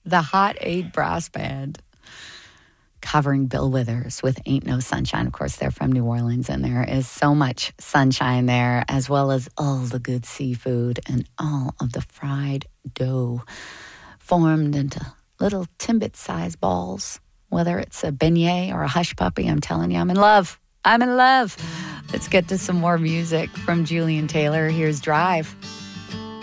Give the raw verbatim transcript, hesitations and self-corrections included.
The Hot Eight Brass Band, covering Bill Withers with Ain't No Sunshine. Of course, they're from New Orleans, and there is so much sunshine there, as well as all the good seafood and all of the fried dough formed into little Timbit-sized balls. Whether it's a beignet or a hush puppy, I'm telling you, I'm in love. I'm in love. Let's get to some more music from Julian Taylor. Here's Drive.